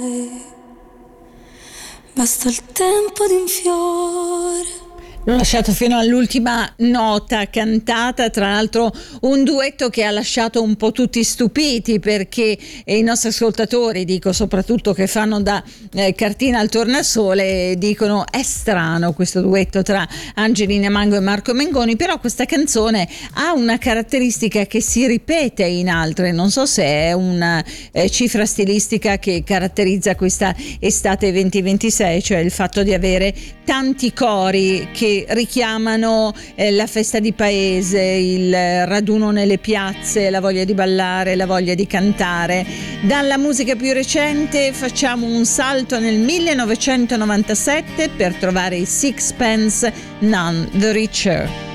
Basta il tempo di un fiore. L'ho lasciato fino all'ultima nota cantata, tra l'altro un duetto che ha lasciato un po' tutti stupiti, perché i nostri ascoltatori, dico soprattutto che fanno da cartina al tornasole, dicono è strano questo duetto tra Angelina Mango e Marco Mengoni, però questa canzone ha una caratteristica che si ripete in altre, non so se è una cifra stilistica che caratterizza questa estate 2026, cioè il fatto di avere tanti cori che richiamano la festa di paese, il raduno nelle piazze, la voglia di ballare, la voglia di cantare. Dalla musica più recente facciamo un salto nel 1997 per trovare i Sixpence None the Richer.